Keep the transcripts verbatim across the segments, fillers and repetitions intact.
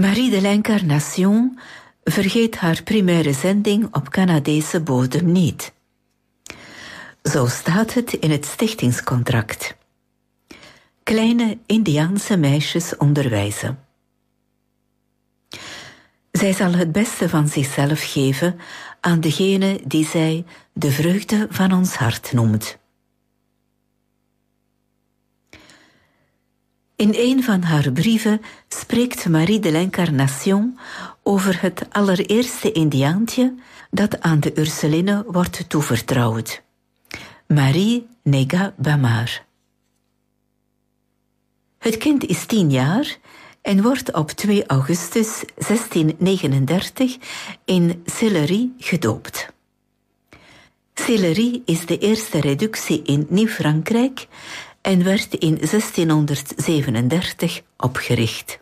Marie de l'Incarnation vergeet haar primaire zending op Canadese bodem niet. Zo staat het in het stichtingscontract. Kleine Indiaanse meisjes onderwijzen. Zij zal het beste van zichzelf geven aan degene die zij de vreugde van ons hart noemt. In een van haar brieven spreekt Marie de l'Incarnation over het allereerste Indiaantje dat aan de Ursuline wordt toevertrouwd. Marie Nega Bamar. Het kind is tien jaar en wordt op twee augustus zestien negenendertig in Sillery gedoopt. Sillery is de eerste reductie in Nieuw-Frankrijk en werd in zestienhonderdzevenendertig opgericht.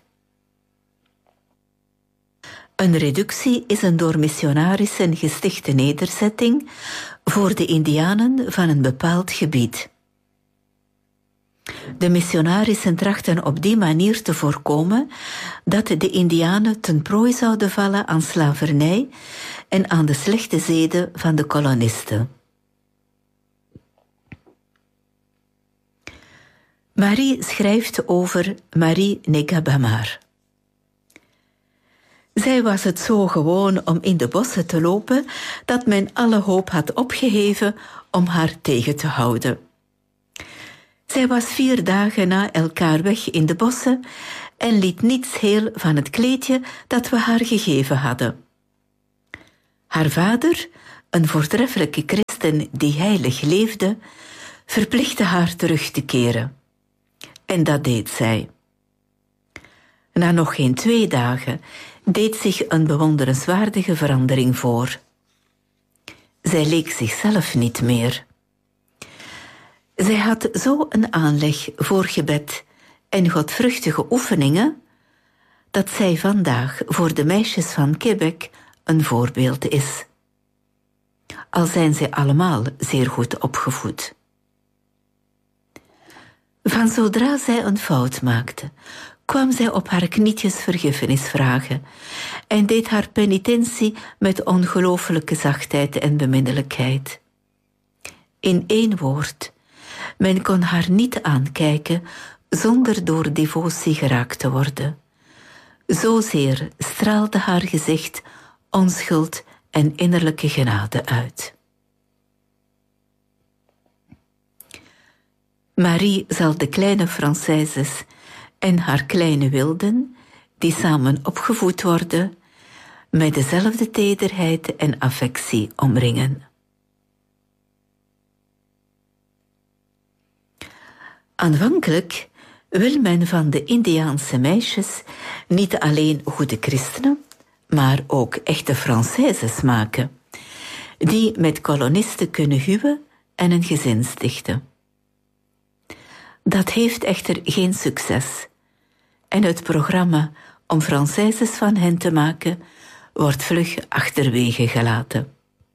Een reductie is een door missionarissen gestichte nederzetting voor de Indianen van een bepaald gebied. De missionarissen trachten op die manier te voorkomen dat de Indianen ten prooi zouden vallen aan slavernij en aan de slechte zeden van de kolonisten. Marie schrijft over Marie Nega Bamar. Zij was het zo gewoon om in de bossen te lopen dat men alle hoop had opgeheven om haar tegen te houden. Zij was vier dagen na elkaar weg in de bossen en liet niets heel van het kleedje dat we haar gegeven hadden. Haar vader, een voortreffelijke christen die heilig leefde, verplichtte haar terug te keren. En dat deed zij. Na nog geen twee dagen deed zich een bewonderenswaardige verandering voor. Zij leek zichzelf niet meer. Zij had zo een aanleg voor gebed en godvruchtige oefeningen, dat zij vandaag voor de meisjes van Quebec een voorbeeld is. Al zijn zij allemaal zeer goed opgevoed. Van zodra zij een fout maakte, kwam zij op haar knietjes vergiffenis vragen en deed haar penitentie met ongelooflijke zachtheid en beminnelijkheid. In één woord, men kon haar niet aankijken zonder door devotie geraakt te worden. Zozeer straalde haar gezicht onschuld en innerlijke genade uit. Marie zal de kleine Françaises en haar kleine wilden, die samen opgevoed worden, met dezelfde tederheid en affectie omringen. Aanvankelijk wil men van de Indiaanse meisjes niet alleen goede christenen, maar ook echte Françaises maken, die met kolonisten kunnen huwen en een gezin stichten. Dat heeft echter geen succes en het programma om Françaises van hen te maken wordt vlug achterwege gelaten.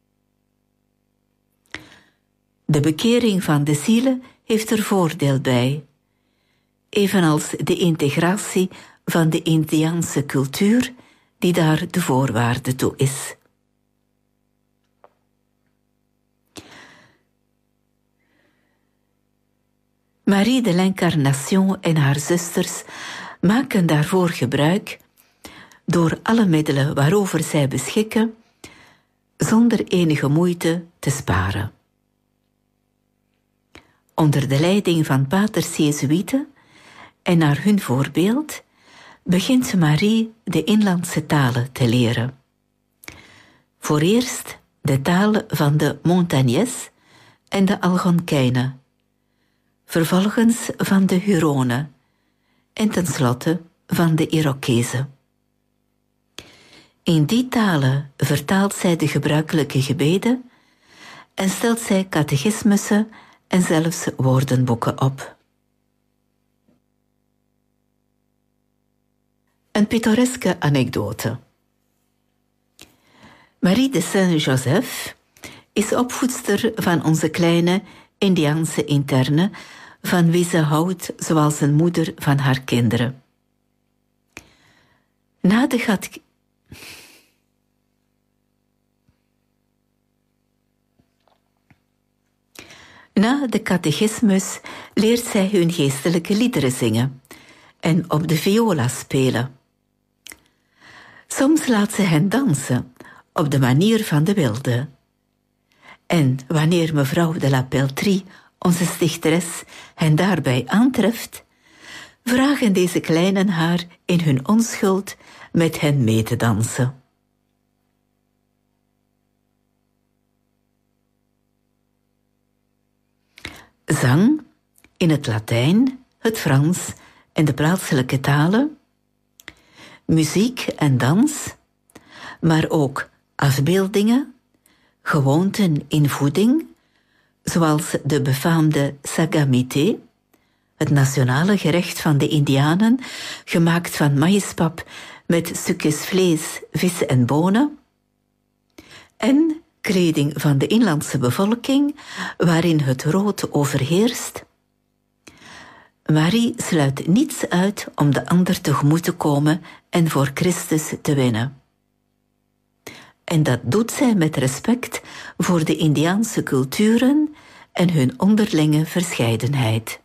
De bekering van de zielen heeft er voordeel bij, evenals de integratie van de Indiaanse cultuur die daar de voorwaarde toe is. Marie de l'Incarnation en haar zusters maken daarvoor gebruik door alle middelen waarover zij beschikken, zonder enige moeite te sparen. Onder de leiding van paters Jezuïeten en naar hun voorbeeld begint Marie de inlandse talen te leren. Voor eerst de taal van de Montagnais en de Algonquijnen, vervolgens van de Huronen en tenslotte van de Irokezen. In die talen vertaalt zij de gebruikelijke gebeden en stelt zij catechismussen en zelfs woordenboeken op. Een pittoreske anekdote. Marie de Saint-Joseph is opvoedster van onze kleine Indiaanse interne, van wie ze houdt zoals een moeder van haar kinderen. Na de gat... Na de catechismus leert zij hun geestelijke liederen zingen en op de viola spelen. Soms laat ze hen dansen op de manier van de wilde. En wanneer mevrouw de La Peltrie, onze stichteres, hen daarbij aantreft, vragen deze kleinen haar in hun onschuld met hen mee te dansen. Zang in het Latijn, het Frans en de plaatselijke talen, muziek en dans, maar ook afbeeldingen, gewoonten in voeding, zoals de befaamde sagamité, het nationale gerecht van de Indianen, gemaakt van maïspap met stukjes vlees, vis en bonen, en kleding van de inlandse bevolking, waarin het rood overheerst. Marie sluit niets uit om de ander tegemoet te komen en voor Christus te winnen. En dat doet zij met respect voor de Indiaanse culturen en hun onderlinge verscheidenheid.